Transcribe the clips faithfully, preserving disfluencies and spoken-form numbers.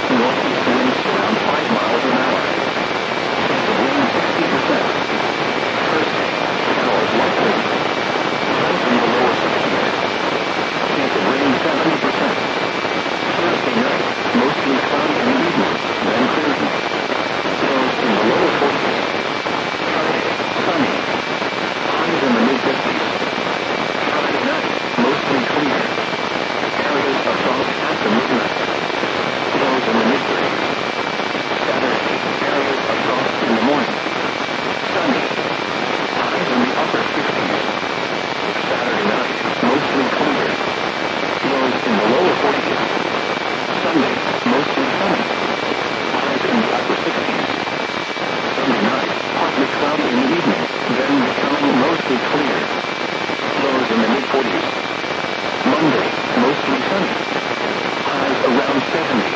Northeast winds around five miles an hour. Chance of rain sixty percent. Thursday, showers likely. Highs in the lower sixties. Chance of rain seventy percent. Thursday night, mostly cloudy in the evening, then clearing. Lows in the lower forties. Friday, sunny. Highs in the mid-fifties. Friday night, mostly clear. Areas of frost after midnight. Lows in the mid-thirties. Saturday, areas of frost in the morning. Sunny. Highs in the upper fifties. Saturday night, mostly clear. Lows in the lower forties. Sunday, mostly sunny. Highs in the upper sixties. Sunday night, partly cloudy in the evening, then becoming mostly clear. Lows in the mid-forties. Monday, mostly sunny. Highs around seventy.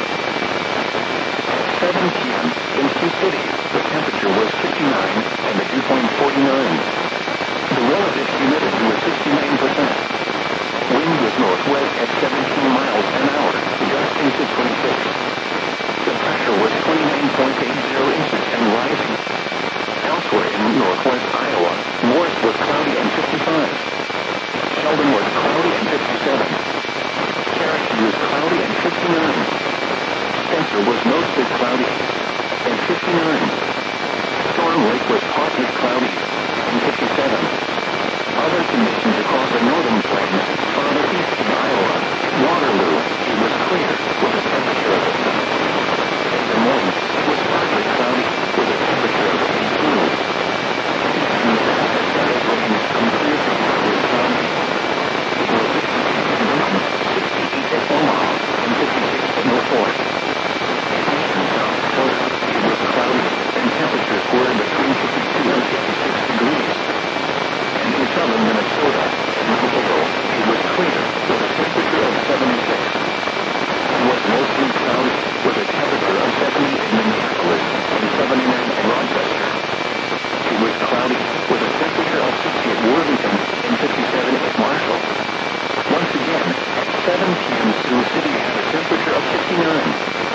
At seven p.m. in Sioux City, the temperature was fifty-nine and the dew point forty-nine. The relative humidity was sixty-nine percent. Wind was northwest at seventeen miles an hour, gusting to twenty-six. The pressure was twenty-nine point eight zero inches and rising. Elsewhere in northwest Iowa, Morris was cloudy and fifty-five. Sheldon was cloudy and fifty-seven. Cherokee was cloudy and fifty-nine. Spencer was mostly cloudy and fifty-nine. Storm Lake was partly cloudy and fifty-seven. Other conditions across the northern plains, farther east in Iowa, Waterloo, it was clear with a temperature of in the morning, it was partly cloudy with a temperature of eighteen. Eastern Nebraska skies range from clear to partly cloudy. It was sixty-six at Lincoln, sixty-eight at Omaha, and fifty-six at Norfolk. In eastern South Dakota, it was cloudy, and temperatures were between fifty-two and fifty-six degrees. And in southern Minnesota, at Mount Eagle, it was clear, with a temperature of seventy-six. It was mostly cloudy, with a temperature of seventy in Minneapolis and seventy-nine in Rochester. It was cloudy, with a temperature of sixty at Worthington and fifty-seven at Marshall. Once again, at seven p.m. Sioux City had a temperature of fifty-nine.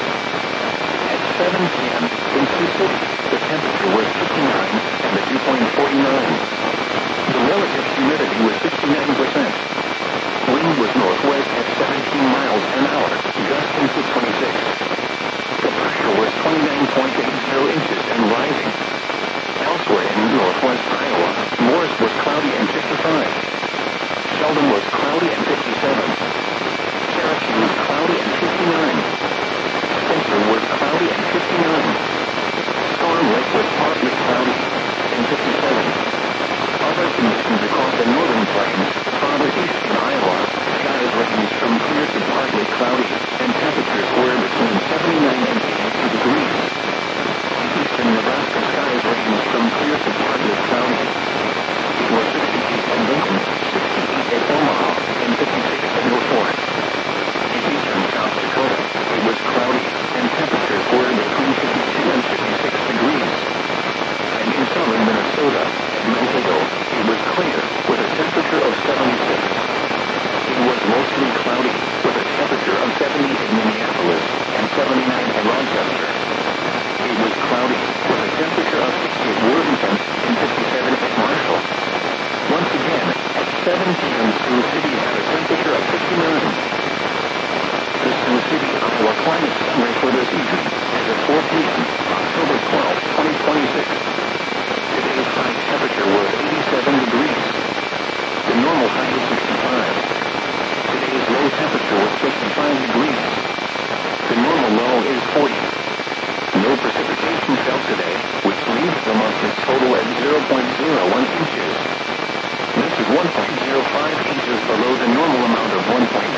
At seven p.m. in Sioux City, the temperature was fifty-nine and the dew point forty-nine. The relative humidity was sixty-nine percent. Wind was northwest at seventeen miles an hour, gusting to twenty-six. The pressure was twenty-nine point eight zero inches and rising. Elsewhere in northwest Iowa, Morris was cloudy and fifty-five. Sheldon was cloudy and fifty-seven. Cherokee was cloudy and fifty-nine. Spencer was cloudy and fifty-nine. Storm Lake was partly cloudy and fifty-seven. Other conditions across the northern plains, farther east in Iowa, skies ranged from clear to partly cloudy, and temperatures were between seventy-nine and eighty-two degrees. In eastern Nebraska, skies ranged from clear to partly cloudy. It was sixty-eight at Lincoln, sixty-eight at Omaha, and fifty-six at Norfolk. In eastern South Dakota, it was cloudy, and temperatures were between fifty-two and fifty-six degrees. And in southern Minnesota, at Mount Eagle, it was clear, with a temperature of seventy-six. It was mostly cloudy, with a temperature of seventy in Minneapolis and seventy-nine in Rochester. It was cloudy, with a temperature of sixty at Worthington and fifty-seven at Marshall. Once again, at seven p.m. Sioux City had a temperature of fifty-nine. The Sioux City, Iowa climate summary for this evening, as of four p.m., October twelfth, twenty twenty-six. Today's high temperature was eighty-seven degrees. The normal high is sixty-five. Today's low temperature was fifty-five degrees. The normal low is forty. No precipitation fell today, which leaves the monthly total at zero point zero one inches. This is one point zero five inches below the normal amount of one point